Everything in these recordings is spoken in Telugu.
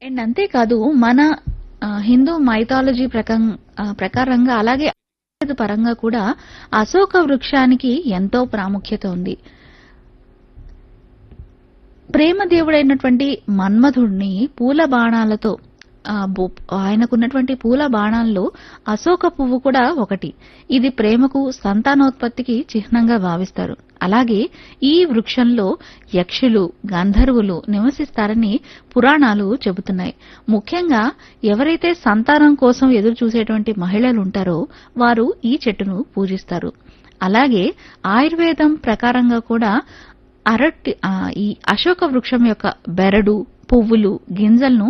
అండ్ అంతేకాదు మన హిందూ మైథాలజీ ప్రకారంగా అలాగే ఆయుర్వేద పరంగా కూడా అశోక వృక్షానికి ఎంతో ప్రాముఖ్యత ఉంది. ప్రేమ దేవుడైనటువంటి మన్మధుడిని పూల బాణాలతో ఆయనకున్నటువంటి పూల బాణాల్లో అశోక పువ్వు కూడా ఒకటి. ఇది ప్రేమకు, సంతానోత్పత్తికి చిహ్నంగా భావిస్తారు. అలాగే ఈ వృక్షంలో యక్షులు, గంధర్వులు నివసిస్తారని పురాణాలు చెబుతున్నాయి. ముఖ్యంగా ఎవరైతే సంతానం కోసం ఎదురు చూసేటువంటి మహిళలు ఉంటారో వారు ఈ చెట్టును పూజిస్తారు. అలాగే ఆయుర్వేదం ప్రకారంగా కూడా ఈ అశోక వృక్షం యొక్క బెరడు, పువ్వులు, గింజలను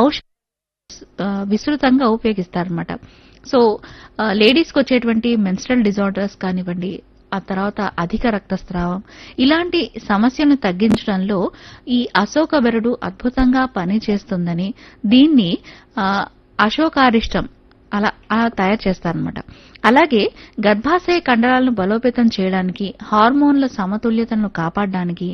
విస్తృతంగా ఉపయోగిస్తారన్నమాట. సో లేడీస్కి వచ్చేటువంటి మెన్స్ట్రల్ డిజార్డర్స్ కానివ్వండి, ఆ తర్వాత అధిక రక్తస్రావం ఇలాంటి సమస్యలను తగ్గించడంలో ఈ అశోక బెరడు అద్భుతంగా పనిచేస్తుందని, దీన్ని అశోకారిష్టం అలా తయారు చేస్తారనమాట. అలాగే గర్భాశయ కండరాలను బలోపేతం చేయడానికి, హార్మోన్ల సమతుల్యతను కాపాడడానికి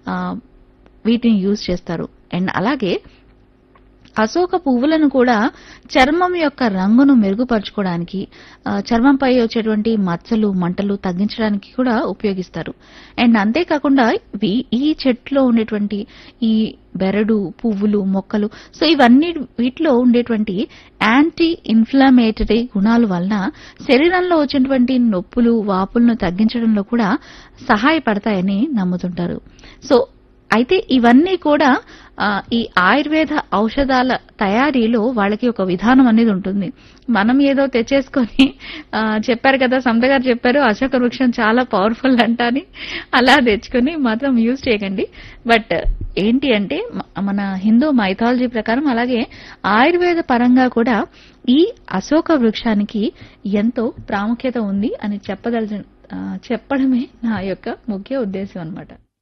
వీటిని యూజ్ చేస్తారు. అండ్ అలాగే అశోక పువ్వులను కూడా చర్మం యొక్క రంగును మెరుగుపరచుకోవడానికి, చర్మంపై వచ్చేటువంటి మచ్చలు, మంటలు తగ్గించడానికి కూడా ఉపయోగిస్తారు. అండ్ అంతేకాకుండా ఈ చెట్లో ఉండేటువంటి ఈ బెరడు, పువ్వులు, మొక్కలు, సో ఇవన్నీ వీటిలో ఉండేటువంటి యాంటీ ఇన్ఫ్లమేటరీ గుణాల వలన శరీరంలో వచ్చేటువంటి నొప్పులు, వాపులను తగ్గించడంలో కూడా సహాయపడతాయని నమ్ముతుంటారు. సో అయితే ఇవన్నీ కూడా ఈ ఆయుర్వేద ఔషధాల తయారీలో వాళ్ళకి ఒక విధానం అనేది ఉంటుంది. మనం ఏదో తెచ్చేసుకొని చెప్పారు కదా, సంత గారు చెప్పారు అశోక వృక్షం చాలా పవర్ఫుల్ అంట అని, అలా తెచ్చుకొని మాత్రం యూజ్ చేయకండి. బట్ ఏంటి అంటే మన హిందూ మైథాలజీ ప్రకారం అలాగే ఆయుర్వేద పరంగా కూడా ఈ అశోక వృక్షానికి ఎంతో ప్రాముఖ్యత ఉంది అని చెప్పడమే నా యొక్క ముఖ్య ఉద్దేశం అన్నమాట.